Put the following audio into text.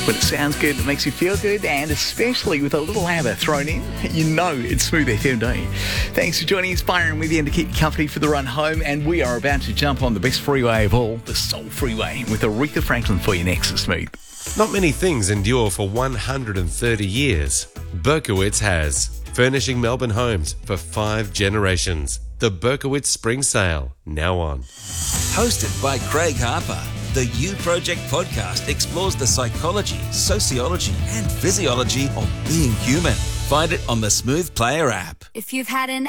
When it sounds good, it makes you feel good, and especially with a little ABBA thrown in, you know it's Smooth FM Day. Thanks for joining us, Byron, with you and to keep you company for the run home. And we are about to jump on the best freeway of all, the Soul Freeway, with Aretha Franklin for you next to Smooth. Not many things endure for 130 years. Berkowitz has. Furnishing Melbourne homes for 5 generations. The Berkowitz Spring Sale, now on. Hosted by Craig Harper, the You Project podcast explores the psychology, sociology and physiology of being human. Find it on the Smooth Player app. If you've had an